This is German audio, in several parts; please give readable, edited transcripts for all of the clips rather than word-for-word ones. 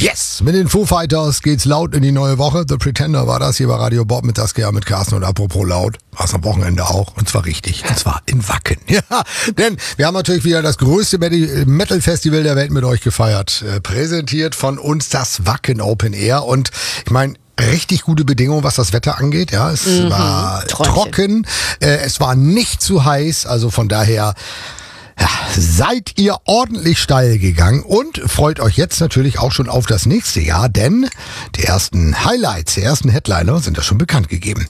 Yes, mit den Foo Fighters geht's laut in die neue Woche. The Pretender war das hier bei Radio Bob mit Saskia, mit Carsten und apropos laut. War's am Wochenende auch. Und zwar richtig. Und zwar in Wacken. Ja, denn wir haben natürlich wieder das größte Metal-Festival der Welt mit euch gefeiert. Präsentiert von uns das Wacken Open Air. Und ich meine, richtig gute Bedingungen, was das Wetter angeht. Ja, es war trocken. Es war nicht zu heiß. Also von daher... Ja, seid ihr ordentlich steil gegangen und freut euch jetzt natürlich auch schon auf das nächste Jahr, denn die ersten Highlights, die ersten Headliner sind ja schon bekannt gegeben.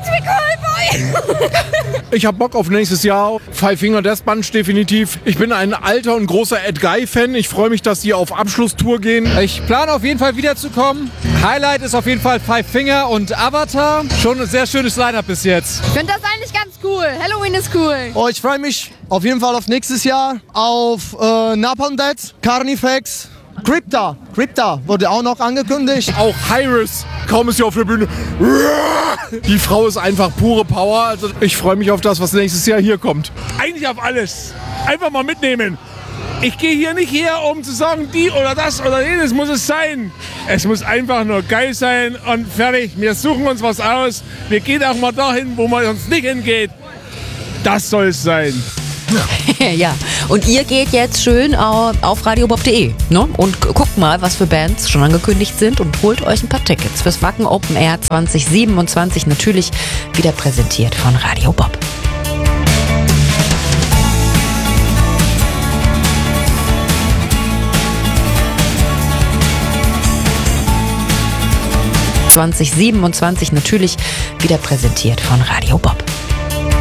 Ich hab Bock auf nächstes Jahr. Five Finger Death Punch definitiv. Ich bin ein alter und großer Ed Guy-Fan. Ich freue mich, dass die auf Abschlusstour gehen. Ich plane auf jeden Fall wiederzukommen. Highlight ist auf jeden Fall Five Finger und Avatar. Schon ein sehr schönes Line-Up bis jetzt. Ich finde das eigentlich ganz cool. Halloween ist cool. Oh, ich freue mich auf jeden Fall auf nächstes Jahr, auf Napalm Death, Carnifex, Crypta wurde auch noch angekündigt. Auch Hyris, kaum ist sie auf der Bühne. Die Frau ist einfach pure Power. Also ich freue mich auf das, was nächstes Jahr hier kommt. Eigentlich auf alles. Einfach mal mitnehmen. Ich gehe hier nicht her, um zu sagen, die oder das oder jenes muss es sein. Es muss einfach nur geil sein und fertig. Wir suchen uns was aus. Wir gehen auch mal dahin, wo man uns nicht hingeht. Das soll es sein. Ja, und ihr geht jetzt schön auf radiobob.de, ne? Und guckt mal, was für Bands schon angekündigt sind und holt euch ein paar Tickets fürs Wacken Open Air 2027, natürlich wieder präsentiert von Radio Bob. »2027« natürlich wieder präsentiert von Radio Bob.